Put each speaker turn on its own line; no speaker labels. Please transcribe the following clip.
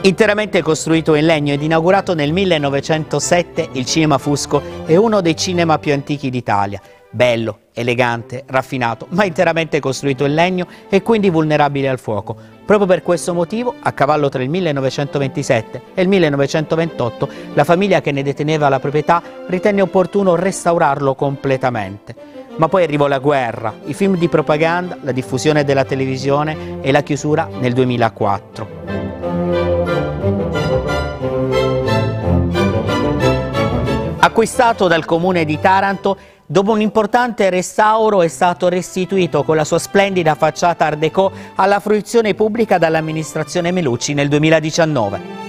Interamente costruito in legno ed inaugurato nel 1907, il Cinema Fusco è uno dei cinema più antichi d'Italia. Bello, elegante, raffinato, ma interamente costruito in legno e quindi vulnerabile al fuoco. Proprio per questo motivo, a cavallo tra il 1927 e il 1928, la famiglia che ne deteneva la proprietà ritenne opportuno restaurarlo completamente. Ma poi arrivò la guerra, i film di propaganda, la diffusione della televisione e la chiusura nel 2004. Acquistato dal comune di Taranto, dopo un importante restauro è stato restituito con la sua splendida facciata Art Déco alla fruizione pubblica dall'amministrazione Melucci nel 2019.